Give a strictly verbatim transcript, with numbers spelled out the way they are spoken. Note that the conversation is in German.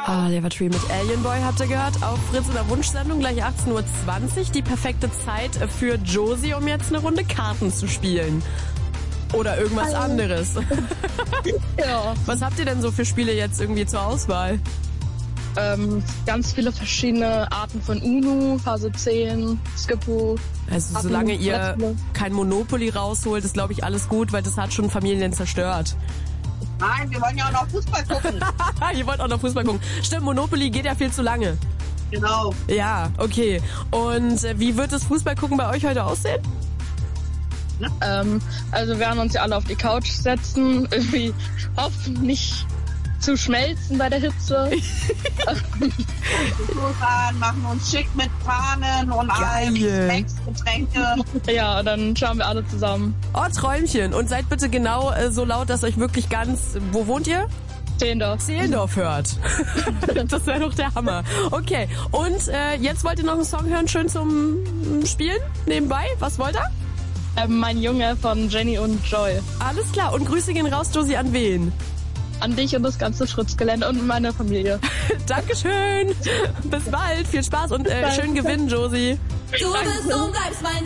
Oliver Tree mit Alien Boy habt ihr gehört. Auf Fritz in der Wunschsendung gleich achtzehn Uhr zwanzig. Die perfekte Zeit für Josie, um jetzt eine Runde Karten zu spielen. Oder irgendwas Hallo. anderes. Ja. Was habt ihr denn so für Spiele jetzt irgendwie zur Auswahl? Ähm, ganz viele verschiedene Arten von Uno, Phase zehn, Skippo. Also Arten, solange ihr Brettspiele. kein Monopoly rausholt, ist glaube ich alles gut, weil das hat schon Familien zerstört. Nein, wir wollen ja auch noch Fußball gucken. Ihr wollt auch noch Fußball gucken. Stimmt, Monopoly geht ja viel zu lange. Genau. Ja, okay. Und äh, wie wird das Fußballgucken bei euch heute aussehen? Ähm, also wir werden uns ja alle auf die Couch setzen, irgendwie hoffen nicht zu schmelzen bei der Hitze. Fahren, machen uns schick mit Fahnen und allem, Snacks, Getränke. Ja, dann schauen wir alle zusammen. Oh, Träumchen. Und seid bitte genau äh, so laut, dass euch wirklich ganz... Wo wohnt ihr? Zehlendorf. Zehlendorf hört. Das wäre doch der Hammer. Okay, und äh, jetzt wollt ihr noch einen Song hören, schön zum Spielen nebenbei? Was wollt ihr? Ähm, mein Junge von Jenny und Joy. Alles klar. Und Grüße gehen raus, Josie, an wen? An dich und das ganze Fritzgelände und meine Familie. Dankeschön. Bis bald. Viel Spaß und äh, schön gewinnen, Josie. Du bist und bleibst mein